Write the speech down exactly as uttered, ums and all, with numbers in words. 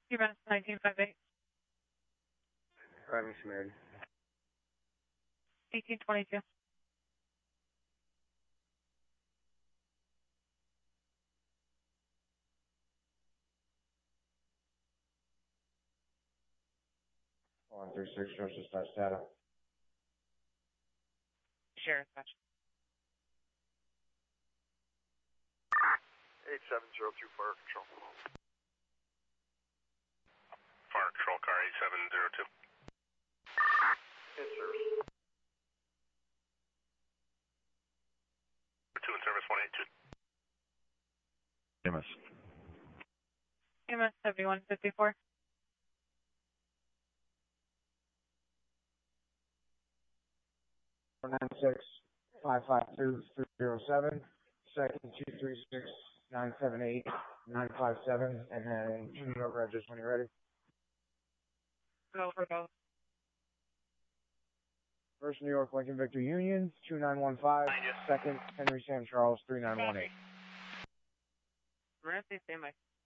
U S nineteen fifty-eight. Driving Samaritan. eighteen twenty-two. one three six, Joseph Stars data. Sheriff, gotcha. eight seven zero two Fire Control. Fire Control, car eight seven zero two. In service. two in service, one eight two. E M S. E M S seventy-one fifty-four. four nine six, five five two, three zero seven, second two three six, nine seven eight, nine five seven, and then New York Regis when you're ready. Go for both. First New York Lincoln Victor Union, two nine one five, second Henry Sam Charles, three nine one eight. We're at the same way.